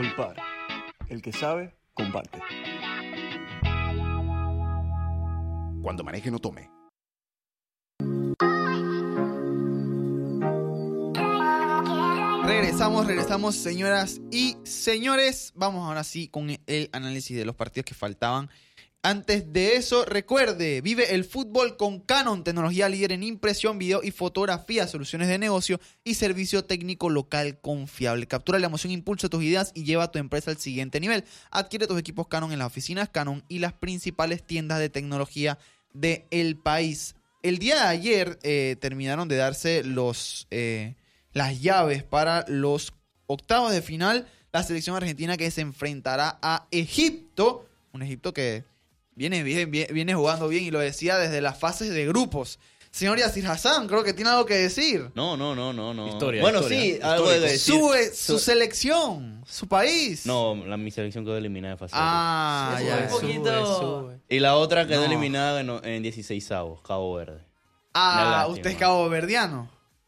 Olpar. El que sabe, comparte. Cuando maneje, no tome. Regresamos, señoras y señores. Vamos ahora sí con el análisis de los partidos que faltaban. Antes de eso, recuerde, vive el fútbol con Canon, tecnología líder en impresión, video y fotografía, soluciones de negocio y servicio técnico local confiable. Captura la emoción, impulsa tus ideas y lleva a tu empresa al siguiente nivel. Adquiere tus equipos Canon en las oficinas Canon y las principales tiendas de tecnología del país. El día de ayer terminaron de darse las llaves para los octavos de final. La selección argentina que se enfrentará a Egipto, un Egipto que viene jugando bien y lo decía desde las fases de grupos. Señor Yasir Hassan, creo que tiene algo que decir. No. Historia. Bueno, sí, algo de decir. Su selección, su país. No, mi selección quedó eliminada de fase. Ya. Un poquito. Y la otra quedó No. eliminada en 16avos, Cabo Verde. Usted es caboverdiano.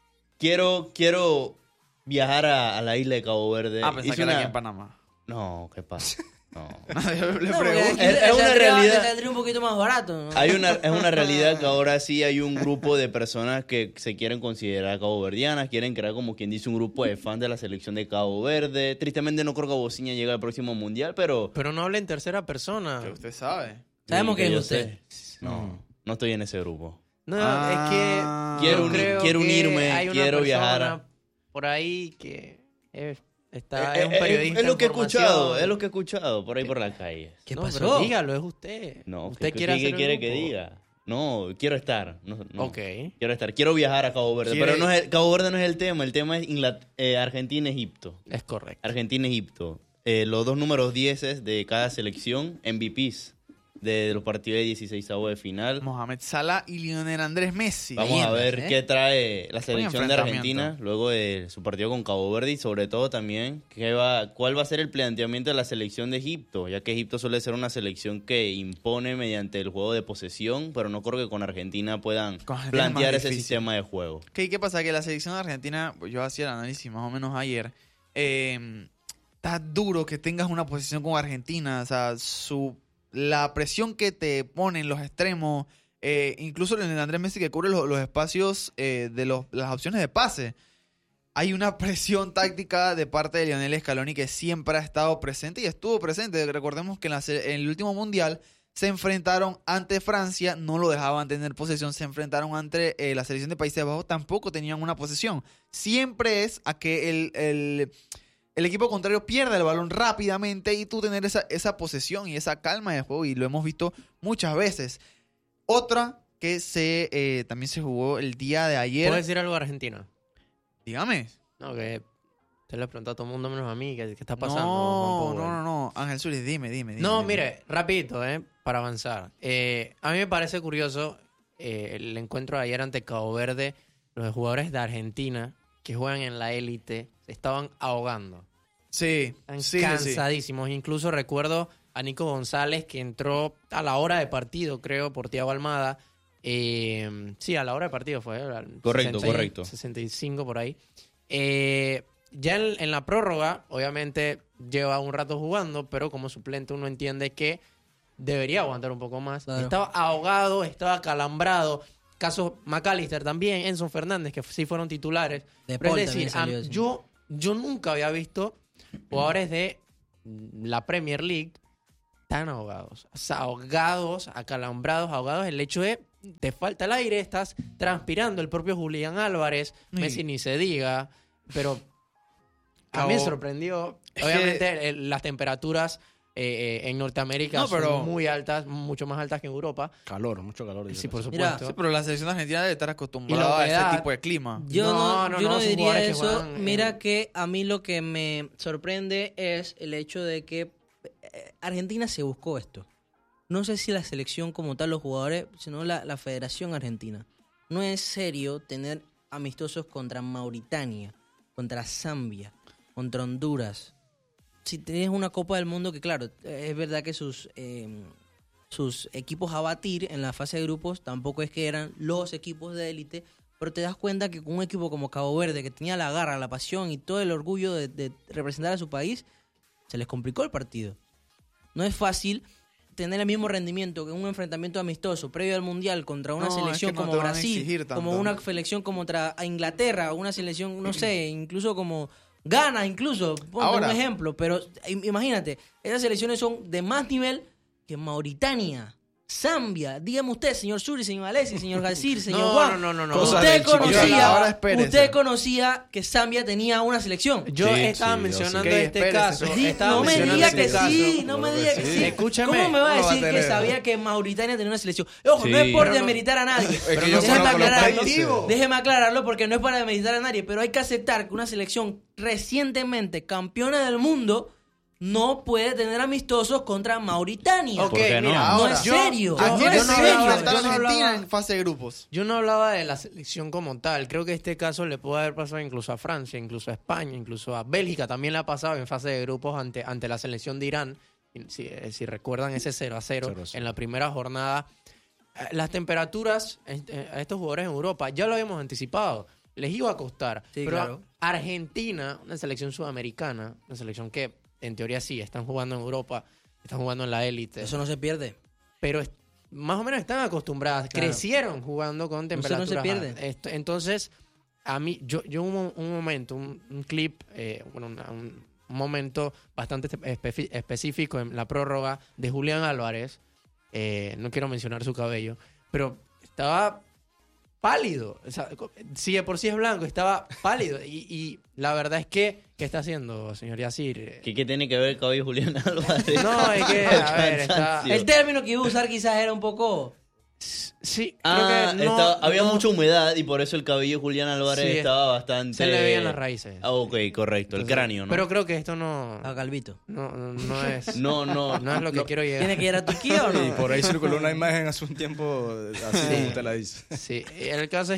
Quiero viajar a la isla de Cabo Verde. Pensé que era aquí en Panamá. No, ¿qué pasa? No. Yo le No, porque pregunto. aquí Es una realidad. te saldría un poquito más barato, ¿no? Es una realidad que ahora sí hay un grupo de personas que se quieren considerar caboverdianas, quieren crear como quien dice un grupo de fans de la selección de Cabo Verde. Tristemente no creo que Bociña llegue al próximo mundial, pero Pero no habla en tercera persona. Que usted sabe. Sabemos que es yo usted. sé. No estoy en ese grupo. No, Ah. es que Quiero yo creo quiero que unirme, hay una quiero viajar. persona por ahí que es un Es periodista. lo que he en formación. escuchado por ahí por la calle. ¿Qué No, pasó? pero dígalo, es usted. No, usted ¿qué quiere hacer el quiere que grupo. diga? No, quiero estar. No. Ok. Quiero estar. Quiero viajar a Cabo Verde. Quiere- Pero Cabo Verde no es el tema. El tema es Argentina-Egipto. Es correcto. Argentina-Egipto. Los dos números 10 de cada selección, MVPs de los partidos de 16avos de final. Mohamed Salah y Lionel Andrés Messi. Vamos a ver ¿eh? qué trae la selección de enfrentamiento. Argentina luego de su partido con Cabo Verde y sobre todo también cuál va a ser el planteamiento de la selección de Egipto, ya que Egipto suele ser una selección que impone mediante el juego de posesión, pero no creo que con Argentina puedan Con Argentina es plantear más ese difícil. sistema de juego. ¿Qué pasa? Que la selección de Argentina, pues yo hacía el análisis más o menos ayer, está duro que tengas una posición como Argentina, o sea, la presión que te ponen los extremos, incluso el Andrés Messi que cubre los espacios de las opciones de pase. Hay una presión táctica de parte de Lionel Scaloni que siempre ha estado presente y estuvo presente. Recordemos que en el último Mundial se enfrentaron ante Francia, no lo dejaban tener posesión, se enfrentaron ante la selección de Países Bajos, tampoco tenían una posesión. Siempre es a que el equipo contrario pierde el balón rápidamente y tú tener esa posesión y esa calma de juego, y lo hemos visto muchas veces. Otra que también se jugó el día de ayer. ¿Puedo decir algo de Argentina? Dígame. No, que te lo he preguntado a todo el mundo menos a mí. ¿Qué está pasando? Juan Pablo? No. Ángel Zúñiga, dime. No, dime. mire, rapidito, para avanzar. A mí me parece curioso el encuentro de ayer ante Cabo Verde. Los jugadores de Argentina que juegan en la élite se estaban ahogando. Sí. Están Sí. cansadísimos. Incluso recuerdo a Nico González que entró a la hora de partido, creo, por Thiago Almada. Sí, a la hora de partido fue. Correcto. 65 por ahí. Ya en la prórroga, obviamente, lleva un rato jugando, pero como suplente uno entiende que debería aguantar un poco más. Claro. Estaba ahogado, estaba calambrado. Caso McAllister también, Enzo Fernández, que sí fueron titulares. De Pero Paul es decir, también salió ese. yo nunca había visto jugadores de la Premier League tan ahogados. O sea, ahogados, acalambrados, ahogados. El hecho de te falta el aire, estás transpirando. El propio Julián Álvarez, Sí. Messi ni se diga, pero a mí me sorprendió. Es Obviamente las temperaturas en Norteamérica No, pero- son muy altas, mucho más altas que en Europa. Mucho calor. Sí, por Mira, supuesto. Sí, pero la selección argentina debe estar Y acostumbrada la a ese humedad. tipo de clima. Yo No, no son diría jugadores que eso. juegan, Mira que a mí lo que me sorprende es el hecho de que Argentina se buscó esto. No sé si la selección como tal, los jugadores, sino la Federación Argentina. No es serio tener amistosos contra Mauritania, contra Zambia, contra Honduras. Si tienes una Copa del Mundo que, claro, es verdad que sus equipos a batir en la fase de grupos tampoco es que eran los equipos de élite, pero te das cuenta que con un equipo como Cabo Verde, que tenía la garra, la pasión y todo el orgullo de representar a su país, se les complicó el partido. No es fácil tener el mismo rendimiento que un enfrentamiento amistoso previo al Mundial contra una No, selección es que no como te van a Brasil, exigir tanto. como una selección como contra Inglaterra, o una selección, no sé, incluso como Ghana, incluso, ponte Ahora. un ejemplo. Pero imagínate, esas selecciones son de más nivel que Mauritania, Zambia. Dígame usted, señor Suri, señor Alessi, señor Gazir, señor Juan. No. Cosas Usted del chiquillo. Ahora espérese. usted conocía que Zambia tenía una selección. Yo Sí, estaba sí, mencionando yo sí. este Ok, caso. espérese. estaba No me mencionando diga este que caso. sí, no me diga que sí. Escúchame. ¿Cómo me va a ¿Cómo va a decir que tener? sabía que Mauritania tenía una selección? Ojo, no Sí. es por Pero no- demeritar a nadie. que yo Déjeme conozco los aclararlo. países. Déjeme aclararlo porque no es para demeritar a nadie, pero hay que aceptar que una selección recientemente campeona del mundo no puede tener amistosos contra Mauritania. Ok, ¿Por qué no? mira, No ahora, es serio. ¿A No quiénes es se serio. iba a enfrentar yo no Argentina hablaba- en fase de grupos? Yo no hablaba de la selección como tal. Creo que este caso le puede haber pasado incluso a Francia, incluso a España, incluso a Bélgica. También le ha pasado en fase de grupos ante la selección de Irán. Si recuerdan ese 0-0 0-0. en la primera jornada. Las temperaturas a estos jugadores en Europa, ya lo habíamos anticipado, les iba a costar. Sí, pero claro. Argentina, una selección sudamericana, una selección que en teoría sí, están jugando en Europa, están jugando en la élite. Eso no se pierde. Pero más o menos están acostumbradas, Claro. crecieron jugando con Eso temperaturas. no se pierde. altas. Entonces, a mí, yo un momento, un clip, un momento bastante específico en la prórroga de Julián Álvarez, no quiero mencionar su cabello, pero estaba pálido. O sea, si de por sí es blanco, estaba pálido. Y la verdad es que, ¿qué está haciendo, señor Yacir? ¿Qué tiene que ver el cabello de Julián Álvarez? No, es que, a ver, está... Cansancio. El término que iba a usar quizás era un poco... Sí, Ah, creo que no, había no- mucha humedad y por eso el cabello de Julián Álvarez Sí, estaba bastante... se le veían las raíces. Ah, ok, correcto. El Entonces, cráneo, ¿no? Pero creo que esto no, A Calvito. no es, No. no es lo que quiero llegar. ¿Tiene que ir a Turquía o Y no? por ahí circuló una imagen hace un tiempo, así Sí. como usted la dice. Sí, el caso es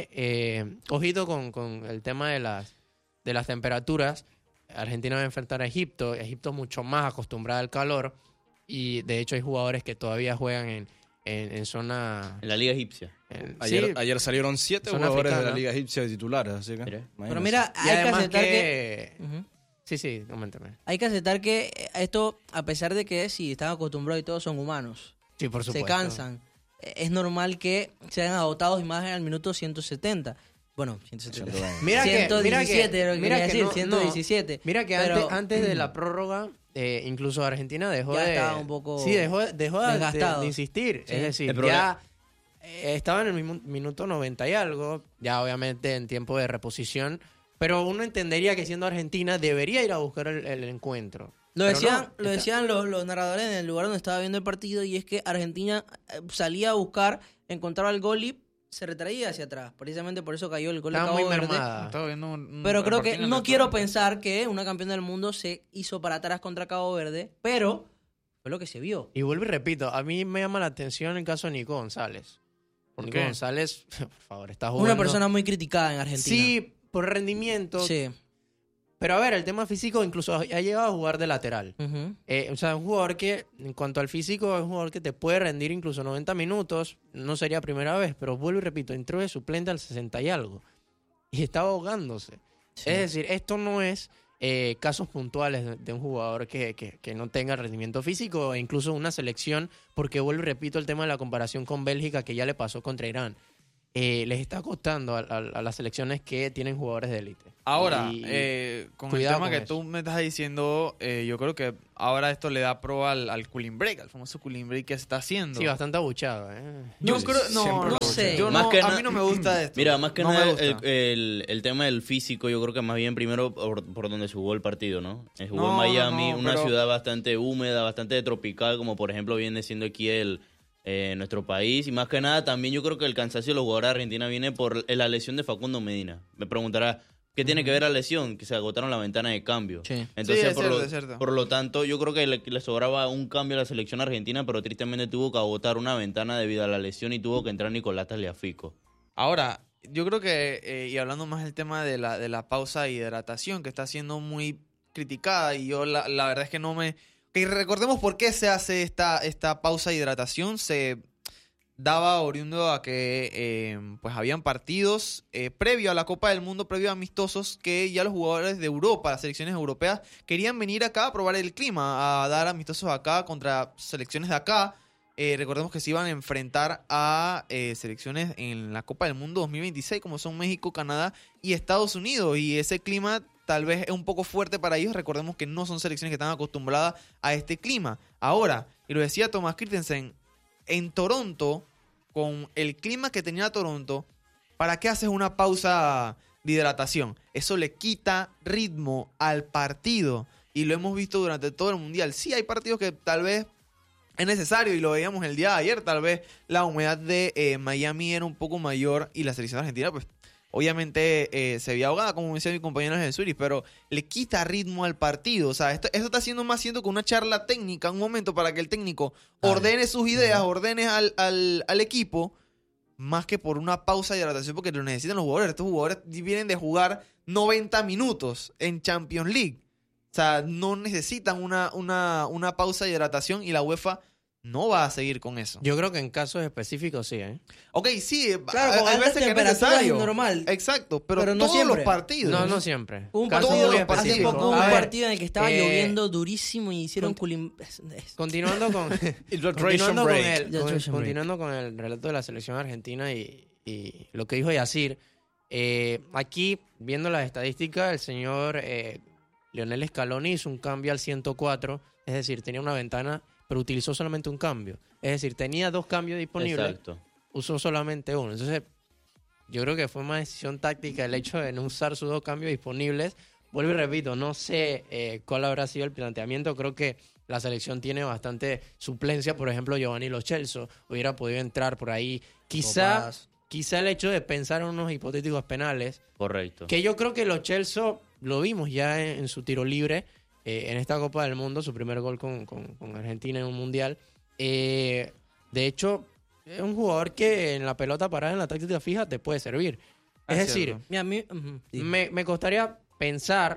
que, ojito con el tema de las temperaturas. Argentina va a enfrentar a Egipto. Egipto es mucho más acostumbrada al calor. Y de hecho hay jugadores que todavía juegan en zona... En la Liga Egipcia. Ayer salieron 7 Zona jugadores de la africana. Liga Egipcia de titulares, así que... Mira. Pero imagínense. mira, Y hay que además aceptar que... que... Ujú. Sí, coméntame. Hay que aceptar que esto, a pesar de que sí, están acostumbrados y todos son humanos, Sí, por supuesto. se cansan. Es normal que sean agotados y más al minuto 170. Bueno, 170. Mira que, 117, lo que quería decir, no, 117. Mira que Pero- antes de la prórroga, incluso Argentina dejó Ya de... estaba un poco Sí, dejó desgastado. de insistir. Sí. Es decir, El problema- ya estaba en el minuto 90 y algo, ya obviamente en tiempo de reposición, pero uno entendería que siendo Argentina debería ir a buscar el encuentro. Lo Pero decían, no, lo está- decían los narradores en el lugar donde estaba viendo el partido, y es que Argentina salía a buscar, encontraba el gol y se retraía hacia atrás. Precisamente por eso cayó el gol de Estaba Cabo muy Verde. mermada. Estaba viendo un Pero creo que partido en no el quiero torneo. pensar que una campeona del mundo se hizo para atrás contra Cabo Verde, pero fue lo que se vio. Y vuelvo y repito, a mí me llama la atención el caso de Nico González. ¿Por Nico qué? González, por favor, está jugando... Una persona muy criticada en Argentina. Sí, por rendimiento. Sí. Pero a ver, el tema físico incluso ha llegado a jugar de lateral. Ujú. O sea, un jugador que, en cuanto al físico, es un jugador que te puede rendir incluso 90 minutos. No sería primera vez, pero vuelvo y repito, entró de suplente al 60 y algo. Y estaba ahogándose. Sí. Es decir, esto no es casos puntuales de un jugador que no tenga rendimiento físico e incluso una selección, porque vuelvo y repito el tema de la comparación con Bélgica que ya le pasó contra Irán. Les está costando a las selecciones que tienen jugadores de élite. Ahora, Y- con el cuidado tema con que eso. tú me estás diciendo, yo creo que ahora esto le da prueba al cooling break, al famoso cooling break que se está haciendo. Sí, bastante abuchado. Yo Sí, creo, no, siempre no lo sé. yo Más no, que a na- mí no me gusta esto. Mira, más que No me nada gusta. el tema del físico, yo creo que más bien primero por donde se jugó el partido, ¿no? Se jugó No, en Miami, no, una pero- ciudad bastante húmeda, bastante tropical, como por ejemplo viene siendo aquí nuestro país. Y más que nada también yo creo que el cansancio de los jugadores de Argentina viene por la lesión de Facundo Medina. Me preguntará, ¿qué tiene que ver la lesión? Que se agotaron la ventana de cambio. Sí. Entonces, Sí, es cierto, es cierto. por lo tanto, yo creo que le sobraba un cambio a la selección argentina, pero tristemente tuvo que agotar una ventana debido a la lesión y tuvo que entrar Nicolás Tagliafico. Ahora, yo creo que, y hablando más del tema de la pausa de hidratación, que está siendo muy criticada, y yo la verdad es que no me... Que recordemos por qué se hace esta pausa de hidratación. daba oriundo a que pues habían partidos previo a la Copa del Mundo, previo a amistosos, que ya los jugadores de Europa, las selecciones europeas, querían venir acá a probar el clima, a dar amistosos acá contra selecciones de acá. Recordemos que se iban a enfrentar a selecciones en la Copa del Mundo 2026, como son México, Canadá y Estados Unidos, y ese clima tal vez es un poco fuerte para ellos. Recordemos que no son selecciones que están acostumbradas a este clima. Ahora, y lo decía Thomas Christensen, en Toronto, con el clima que tenía Toronto, ¿para qué haces una pausa de hidratación? Eso le quita ritmo al partido, y lo hemos visto durante todo el Mundial. Sí, hay partidos que tal vez es necesario, y lo veíamos el día de ayer, tal vez la humedad de Miami era un poco mayor y la selección argentina pues obviamente se veía ahogada, como decía mi compañero de Zurich, pero le quita ritmo al partido. O sea, esto está siendo más siendo con una charla técnica, un momento para que el técnico ordene sus ideas, ordene al equipo, más que por una pausa de hidratación, porque lo necesitan los jugadores. Estos jugadores vienen de jugar 90 minutos en Champions League. O sea, no necesitan una pausa de hidratación, y la UEFA no va a seguir con eso. Yo creo que en casos específicos sí, ¿eh? Ok, sí, Claro, hay veces que es necesario. es normal. Exacto, pero no todos siempre. los partidos. No siempre. Hubo un Casos partido, muy los partidos. hace específicos. poco hubo un A ver, partido en el que estaba lloviendo durísimo y hicieron Continuando con... Hydration break. Continuando con el relato de la selección argentina y lo que dijo Yacir, aquí, viendo las estadísticas, el señor Lionel Scaloni hizo un cambio al 104, es decir, tenía una ventana, pero utilizó solamente un cambio. Es decir, tenía 2 cambios disponibles, Exacto. usó solamente uno. Entonces, yo creo que fue una decisión táctica el hecho de no usar sus 2 cambios disponibles. Vuelvo y repito, no sé cuál habrá sido el planteamiento. Creo que la selección tiene bastante suplencia. Por ejemplo, Giovanni Lo Celso hubiera podido entrar por ahí. Quizá el hecho de pensar en unos hipotéticos penales. Correcto. Que yo creo que Lo Celso lo vimos ya en su tiro libre en esta Copa del Mundo, su primer gol con Argentina en un Mundial. De hecho, es un jugador que en la pelota parada, en la táctica fija, te puede servir. Es decir, Mira, me costaría pensar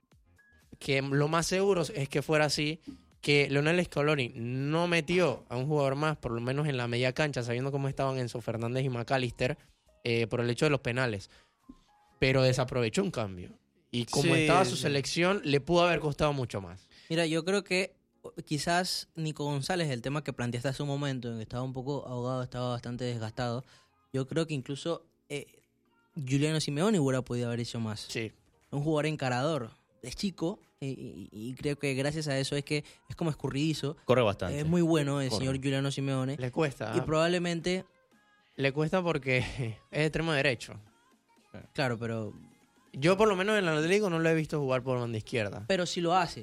que lo más seguro es que fuera así, que Lionel Scaloni no metió a un jugador más, por lo menos en la media cancha, sabiendo cómo estaban Enzo Fernández y McAllister, por el hecho de los penales. Pero desaprovechó un cambio. Y como estaba su selección, le pudo haber costado mucho más. Mira, yo creo que quizás Nico González, el tema que planteaste hace un momento, en que estaba un poco ahogado, estaba bastante desgastado, yo creo que incluso Giuliano Simeone hubiera podido haber hecho más. Sí. Un jugador encarador, es chico, y creo que gracias a eso es que es como escurridizo. Corre bastante. Es muy bueno el señor Giuliano Simeone. Le cuesta. Y probablemente, Le cuesta porque es extremo derecho. claro, pero Yo por lo menos en el Atlético no lo he visto jugar por banda izquierda. si lo hace.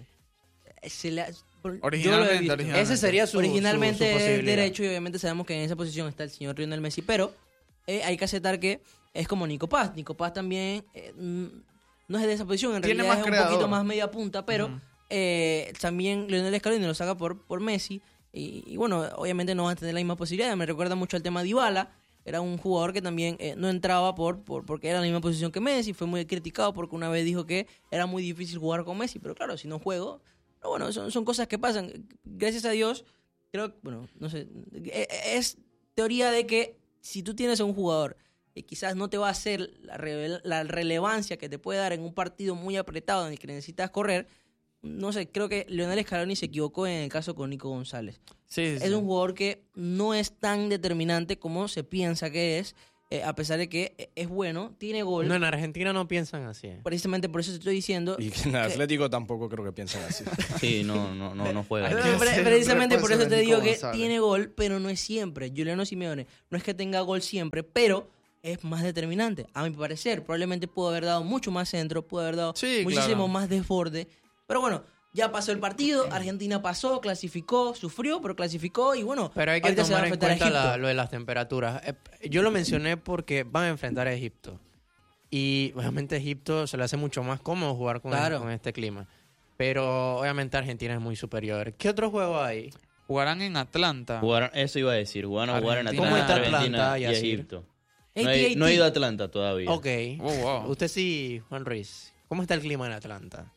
Originalmente. Ese sería su Originalmente su es posibilidad. derecho, y obviamente sabemos que en esa posición está el señor Lionel Messi, pero hay que aceptar que es como Nico Paz. Nico Paz también no es de esa posición, en Tiene realidad más es creador. un poquito más media punta, pero también Lionel Scaloni lo saca por Messi, y bueno, obviamente no va a tener la misma posibilidad. Me recuerda mucho al tema de Dybala. Era un jugador que también no entraba porque era la misma posición que Messi. Fue muy criticado porque una vez dijo que era muy difícil jugar con Messi. Pero claro, si no juego... Pero bueno, son cosas que pasan. Gracias a Dios, creo que... Bueno, no sé. Es teoría de que si tú tienes a un jugador que quizás no te va a hacer la relevancia que te puede dar en un partido muy apretado en el que necesitas correr... No sé, creo que Lionel Scaloni se equivocó en el caso con Nico González. Es un jugador que no es tan determinante como se piensa que es, a pesar de que es bueno, tiene gol. No, en Argentina no piensan así. Precisamente por eso te estoy diciendo. Y en el Atlético tampoco creo que piensan así. Sí, no juega. Precisamente por eso te digo que González. tiene gol, pero no es siempre. Giuliano Simeone no es que tenga gol siempre, pero es más determinante. A mi parecer, probablemente pudo haber dado mucho más centro, pudo haber dado muchísimo más desborde. Pero bueno, ya pasó el partido, Argentina pasó, clasificó, sufrió, pero clasificó y bueno, Pero hay que ahorita se va a tomar en enfrentar a cuenta Egipto. lo de las temperaturas. Yo lo mencioné porque van a enfrentar a Egipto. Y obviamente a Egipto se le hace mucho más cómodo jugar con este clima. Pero obviamente Argentina es muy superior. ¿Qué otro juego hay? Jugarán en Atlanta. Eso iba a decir. Jugar en Argentina. Atlanta, ¿Cómo está Argentina Atlanta, y Yacir? Egipto. AT&T. No he ido a Atlanta todavía. Ok. Oh, wow. Usted sí, Juan Ruiz. ¿Cómo está el clima en Atlanta?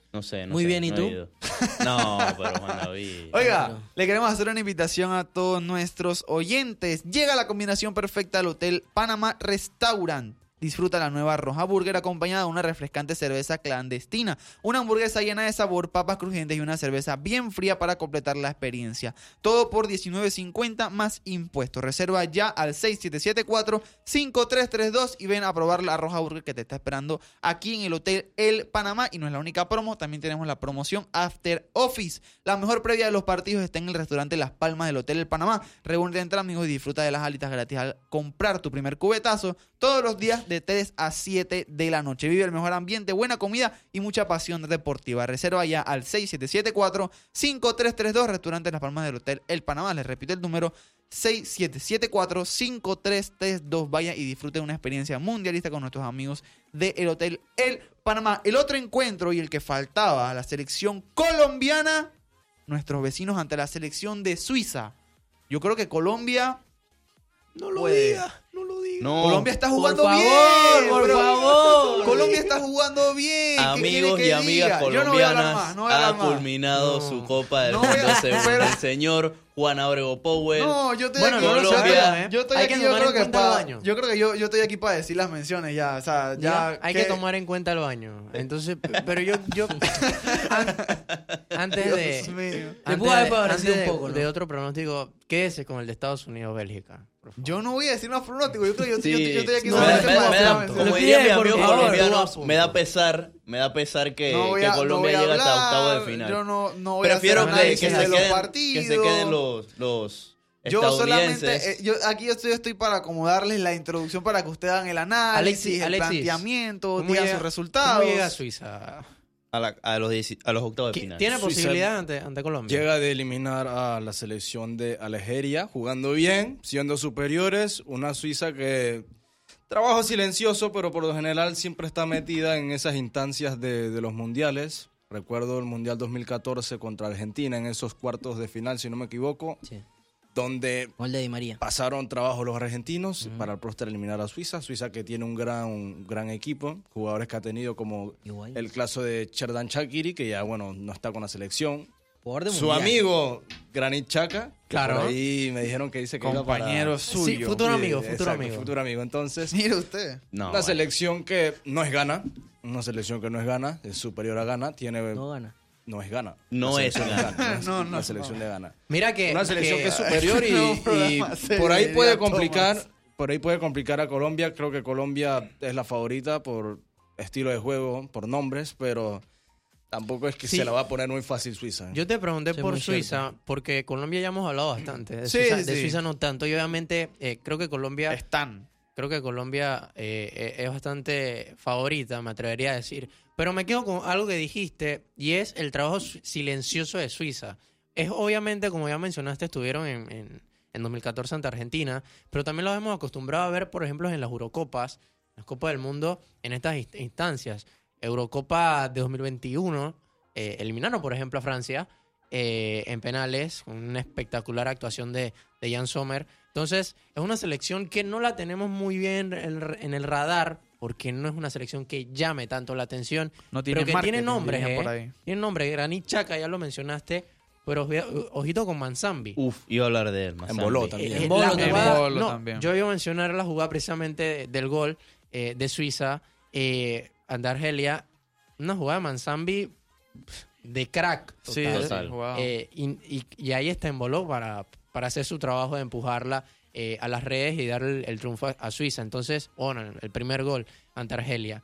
No sé, no Muy sé, bien, ¿y no tú? he ido. No, pero Juan David. Oiga, Claro. le queremos hacer una invitación a todos nuestros oyentes. Llega la combinación perfecta al Hotel Panamá Restaurant. Disfruta la nueva Roja Burger acompañada de una refrescante cerveza clandestina, una hamburguesa llena de sabor, papas crujientes y una cerveza bien fría para completar la experiencia. Todo por $19.50 más impuestos. Reserva ya al 6774-5332 y ven a probar la Roja Burger que te está esperando aquí en el Hotel El Panamá. Y no es la única promo, también tenemos la promoción After Office. La mejor previa de los partidos está en el restaurante Las Palmas del Hotel El Panamá. Reúnete entre amigos y disfruta de las alitas gratis al comprar tu primer cubetazo todos los días de 3 a 7 de la noche. Vive el mejor ambiente, buena comida y mucha pasión deportiva. Reserva ya al 6774-5332, restaurante Las Palmas del Hotel El Panamá. Les repito el número 6774-5332. Vaya y disfrute de una experiencia mundialista con nuestros amigos del Hotel El Panamá. El otro encuentro y el que faltaba, la selección colombiana, nuestros vecinos ante la selección de Suiza. Yo creo que Colombia... No lo Puede. digas, no lo digas. No, Colombia está Por jugando favor, bien. por bro. favor. Colombia está jugando bien. ¿Qué amigos quiere y que amigas diga? Yo no voy a hablar colombianas, más, no voy a ha hablar más. culminado No. su Copa del No Mundo voy a- según pero- el señor Juan Abrego Powell. No, yo estoy Bueno, aquí. no lo Colombia- sabemos, Yo estoy Hay aquí, que yo tomar creo en que cuenta el pa- baño. yo creo que yo estoy aquí para decir las menciones ya, o sea, ya Hay que tomar en cuenta el baño. Entonces, pero yo antes Dios de mío. Le pudo haber favorecido antes un poco, ¿no? de otro pronóstico, quédese con el de Estados Unidos Bélgica. Por favor. Yo no voy a decir más pronóstico, yo creo que yo, Sí. yo estoy aquí No, solamente me para da- decir las como menciones. diría mi Por amigo favor, colombiano, tú me da pesar que, No voy que a- no Colombia voy a llega hasta hablar, octavo de final. Yo no voy Prefiero a hacer que análisis se de los queden, partidos. que se queden los Yo estadounidenses. solamente, aquí yo estoy para acomodarles la introducción para que ustedes hagan el análisis, el planteamiento, digan sus resultados. ¿Cómo llega Suiza? a los octavos de final. ¿Tiene Suiza posibilidad ante Colombia? Llega de eliminar a la selección de Algeria, jugando bien, siendo superiores. Una Suiza que trabajo silencioso, pero por lo general siempre está metida en esas instancias de los mundiales. Recuerdo el Mundial 2014 contra Argentina en esos cuartos de final, si no me equivoco, Sí. donde Gol de Di María. pasaron trabajo los argentinos para el próster eliminar a Suiza. Suiza que tiene un gran equipo, jugadores que ha tenido como Igual. el caso de Xherdan Shaqiri, que ya bueno no está con la selección. Jugador de Su mundial. amigo Granit Xhaka, que Claro. por ahí me dijeron que dice que iba Compañero para... suyo. Sí, futuro amigo, Sí, futuro exacto, amigo. futuro amigo. Entonces, Mire usted. No, una vale. selección que no es Ghana, una selección que no es Ghana, es superior a Ghana, tiene... No gana. No es Ghana. No La es selección de Ghana. No, la selección de Ghana. Mira que... Una selección que es No, superior y programa serio, por ahí puede diría complicar, Thomas. por ahí puede complicar a Colombia. Creo que Colombia es la favorita por estilo de juego, por nombres, pero tampoco es que Sí. se la va a poner muy fácil Suiza. Yo te pregunté Sí, por muy Suiza, porque Colombia ya hemos hablado bastante. De, Sí, Suiza, sí, de sí. Suiza no tanto. Y obviamente creo que Colombia... Están. Es bastante favorita, me atrevería a decir. Pero me quedo con algo que dijiste y es el trabajo silencioso de Suiza. Es obviamente, como ya mencionaste, estuvieron en 2014 ante Argentina, pero también los hemos acostumbrado a ver, por ejemplo, en las Eurocopas, las Copas del Mundo, en estas instancias. Eurocopa de 2021, eliminaron, por ejemplo, a Francia en penales, con una espectacular actuación de Jan Sommer. Entonces, es una selección que no la tenemos muy bien en el radar, porque no es una selección que llame tanto la atención, No tiene pero que tiene marketing, nombres, dirían por ahí. Tiene nombres. Granit Xhaka, ya lo mencionaste, pero ojito con Manzambi. Uf, iba a hablar de él. más Emboló tarde. también. Embolo La también. jugada- Embolo no, también. yo iba a mencionar la jugada precisamente del gol de Suiza ante Argelia. Una jugada de Manzambi de crack. Sí, total. Total. sí, wow. Y ahí está Emboló para hacer su trabajo de empujarla a las redes y dar el triunfo a Suiza. Entonces, bueno, el primer gol ante Argelia.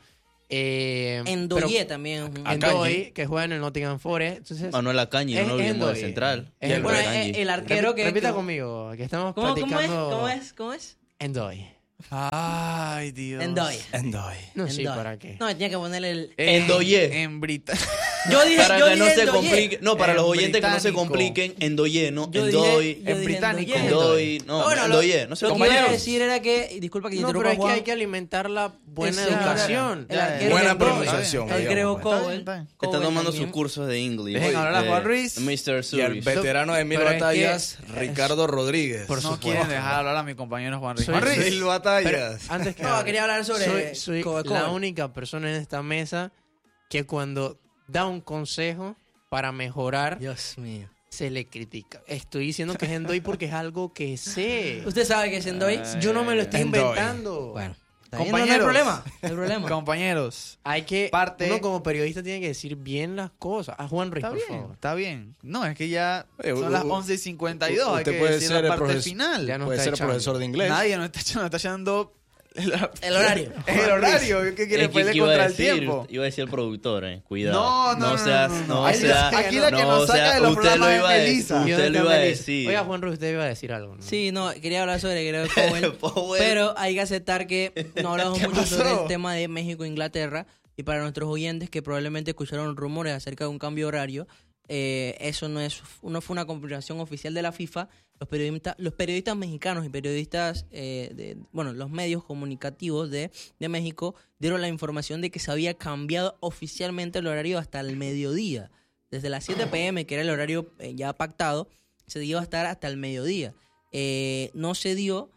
Endoye también. es un- Endoy, que juega en el Nottingham Forest. Entonces, Manuel Acañi, no Es- lo es olvidemos del Endoy. central. Es Y el Bueno, Acañi. el arquero que... repita que- conmigo, que estamos ¿Cómo es? platicando. ¿Cómo es? Endoy. Ay, Dios. Endoy. Endoy. No sé Endoy. para qué. No, tenía que ponerle el... Endoye. En Brita. Yo dije, Para yo que no dije se Endoye. complique. No, para En los oyentes que no se británico. compliquen, Endoye, ¿no? Yo Endoy. dije- yo en dije británico. Endoye. Endoy. No, Bueno, Endoye. No se Lo que iba a compañeros. decir era que... Disculpa que te No, pero interrumpa, es que Juan. hay que alimentar la buena Ese educación. el arquero Buena que Endoy, pronunciación, El digamos, creo pues. Cowell. Está bien. Está Cowell tomando también. sus cursos de English. Dejen hablar a Juan Ruiz. Mr. Y el Zurich. veterano de mil Pero es que- batallas, Ricardo Rodríguez. Por No supuesto. quieren dejar hablar a mi compañero Juan Ruiz. Soy- Juan Ruiz. Mil Pero batallas. antes que No, nada, quería hablar sobre soy Cowell. la única persona en esta mesa que cuando da un consejo para mejorar, Dios mío. se le critica. Estoy diciendo que es Endoy porque es algo que sé. ¿Usted sabe que es Endoy? Yo no me lo estoy Endoy. inventando. Bueno, está bien, no hay Compañeros. problema. No hay problema. Compañeros, Hay que... Parte- Uno como periodista tiene que decir bien las cosas. A Juan Ruiz, está por bien, favor. está bien. No, es que ya Oye, son las 11:52. Hay usted que puede decir ser la el parte profes- final. Ya no Puede está ser echando. profesor de inglés. Nadie nos está echando El horario. el horario. ¿Qué quiere Es que pelear iba a contra el decir, tiempo? Iba a decir el productor, cuidado. No seas, no. no seas, Aquí la que no, nos saca o sea, de los usted programas lo es iba a decir, Melissa. usted lo iba a decir. Oiga, Juan Ruiz, usted iba a decir algo, ¿no? Sí, no, quería hablar sobre Greg Powell, Powell. pero hay que aceptar que no hablamos ¿Qué mucho pasó? sobre el tema de México-Inglaterra. Y para nuestros oyentes que probablemente escucharon rumores acerca de un cambio de horario, eso no fue una confirmación oficial de la FIFA. Los periodistas mexicanos y periodistas, los medios comunicativos de México dieron la información de que se había cambiado oficialmente el horario hasta el mediodía. Desde las 7 p.m., que era el horario ya pactado, se iba a estar hasta el mediodía. No se dio.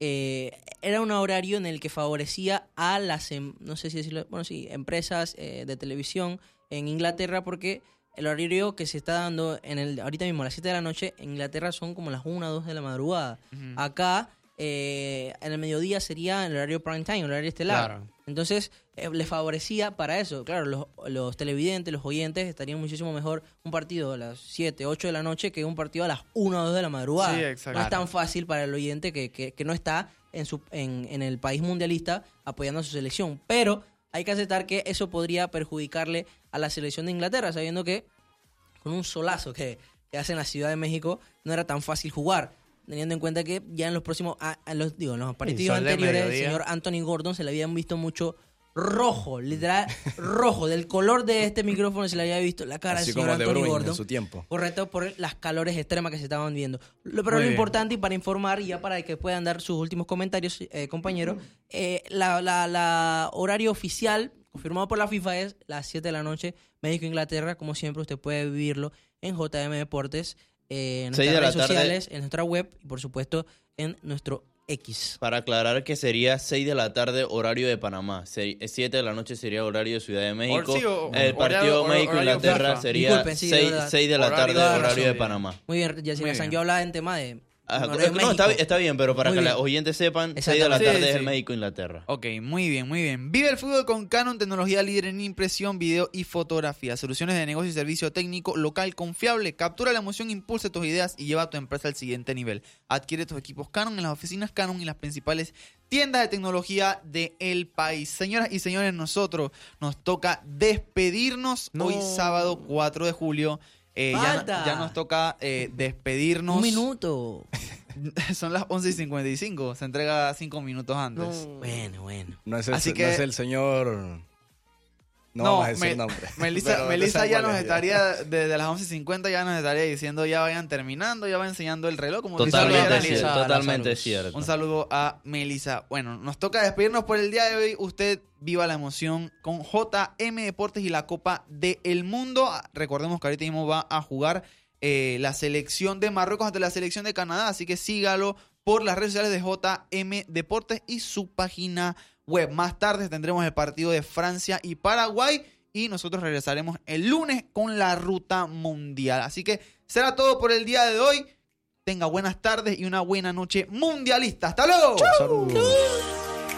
Era un horario en el que favorecía a las, no sé si decirlo, empresas de televisión en Inglaterra, porque el horario que se está dando ahorita mismo a las 7 de la noche en Inglaterra son como las 1 o 2 de la madrugada. Acá, en el mediodía sería el horario prime time, el horario estelar. Claro. Entonces, les favorecía para eso. Claro, los televidentes, los oyentes, estarían muchísimo mejor un partido a las 7, 8 de la noche que un partido a las 1 o 2 de la madrugada. Sí, exacto. No es tan fácil para el oyente que no está en el país mundialista apoyando a su selección. Pero hay que aceptar que eso podría perjudicarle a la selección de Inglaterra, sabiendo que con un solazo que hace en la Ciudad de México no era tan fácil jugar, teniendo en cuenta que ya en los próximos, en los partidos sol de anteriores, el mediodía. señor Anthony Gordon se le habían visto mucho rojo, literal rojo, del color de este micrófono se le había visto la cara Así del señor como De Anthony Bruyne Gordon. en su tiempo. Correcto, por las calores extremas que se estaban viendo. Pero Muy lo bien. importante, y para informar, y ya para que puedan dar sus últimos comentarios, compañeros, la horario oficial confirmado por la FIFA es las 7 de la noche, México-Inglaterra. Como siempre, usted puede vivirlo en JM Deportes, en 6 de nuestras la redes tarde. sociales, en nuestra web y, por supuesto, en nuestro X. Para aclarar que sería 6 de la tarde horario de Panamá, 7 de la noche sería horario de Ciudad de México, sí, el partido horario México-Inglaterra FIFA. sería Disculpen, sí, de 6 verdad. de la Horario tarde de horario de razón. Panamá. Muy bien, Yacine Muy Hassan. bien. Yo hablaba en tema de Ah, horario de no, México. está bien, pero para Muy que bien. los oyentes sepan, 6 de la Exactamente. tarde Sí, es sí. el México-Inglaterra. Ok, muy bien, muy bien. Vive el fútbol con Canon, tecnología líder en impresión, video y fotografía. Soluciones de negocio y servicio técnico local confiable. Captura la emoción, impulsa tus ideas y lleva a tu empresa al siguiente nivel. Adquiere tus equipos Canon en las oficinas Canon y las principales tiendas de tecnología del país. Señoras y señores, nosotros nos toca despedirnos No. hoy sábado 4 de julio. Falta. Ya nos toca despedirnos. Un minuto. Son las 11:55. Se entrega 5 minutos antes. Bueno. No es Así no que- es el señor... No, vamos a decir nombre. Melissa Pero usted sabe ya cuál nos es. estaría, desde las 11:50 ya nos estaría diciendo ya vayan terminando, ya va enseñando el reloj. Como dice Totalmente, Adriana. Melissa, cierto, totalmente Lazarus. cierto. Un saludo a Melissa. Bueno, nos toca despedirnos por el día de hoy. Usted viva la emoción con JM Deportes y la Copa del Mundo. Recordemos que ahorita mismo va a jugar la selección de Marruecos ante la selección de Canadá. Así que sígalo por las redes sociales de JM Deportes y su página web. Más tarde tendremos el partido de Francia y Paraguay. Y nosotros regresaremos el lunes con la ruta mundial. Así que será todo por el día de hoy. Tenga buenas tardes y una buena noche mundialista. ¡Hasta luego! Saludos.